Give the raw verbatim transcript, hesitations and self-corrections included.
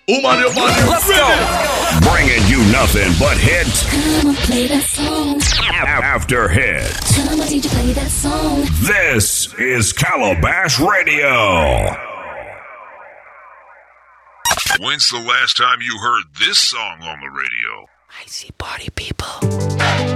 Umani, umani, Let's ready. go. Bringing you nothing but hits I'ma play that song. after hits. Tell my D J play that song. This is Calabash Radio. When's the last time you heard this song on the radio? I see party people.